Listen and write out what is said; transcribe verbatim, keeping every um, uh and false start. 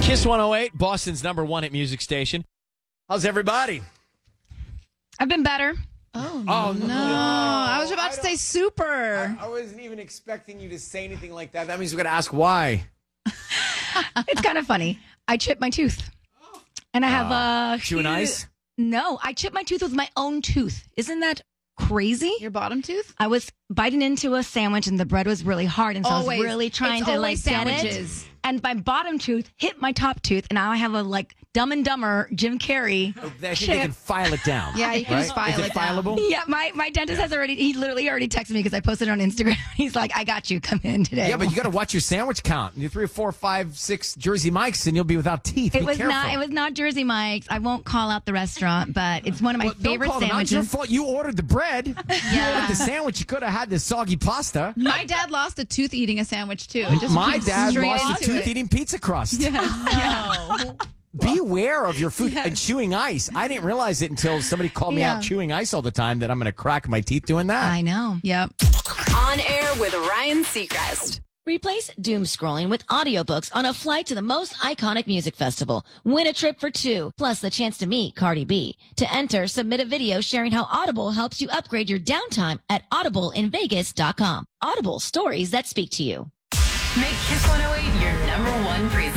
Kiss one oh eight, Boston's number one hit music station. How's everybody? I've been better. Oh, Oh, no. no. I was I about to don't- say super. I wasn't even expecting you to say anything like that. That means we're going to ask why. It's kind of funny. I chipped my tooth. And I have a... Chewing ice? No, I chipped my tooth with my own tooth. Isn't that crazy? Your bottom tooth? I was biting into a sandwich and the bread was really hard. And so I Always. was really trying It's to always like get sandwiches. it. And my bottom tooth hit my top tooth. And now I have a like Dumb and Dumber Jim Carrey I think they chip. can file it down. Yeah, you can right? just file Is it it down. fileable? Yeah, my, my dentist has already, he literally already texted me because I posted it on Instagram. He's like, I got you. Come in today. Yeah, but you got to watch your sandwich count. You three or four, five, six Jersey Mikes, and you'll be without teeth. It Be was careful. not. It was not Jersey Mike's. I won't call out the restaurant, but it's one of my Well, don't favorite call it out. It's your sandwiches. fault. You ordered the bread. You ordered the sandwich. You could have had the soggy pasta. My dad lost a tooth eating a sandwich, too. It just My went dad straight lost a into tooth it. eating pizza crust. Yeah. Beware of your food and chewing ice. I didn't realize it until somebody called me Yeah. out chewing ice all the time that I'm going to crack my teeth doing that. I know. Yep. On air with Ryan Seacrest. Replace doom scrolling with audiobooks on a flight to the most iconic music festival. Win a trip for two, plus the chance to meet Cardi B. To enter, submit a video sharing how Audible helps you upgrade your downtime at audible in vegas dot com. Audible, stories that speak to you. Make Kiss one oh eight your number one present.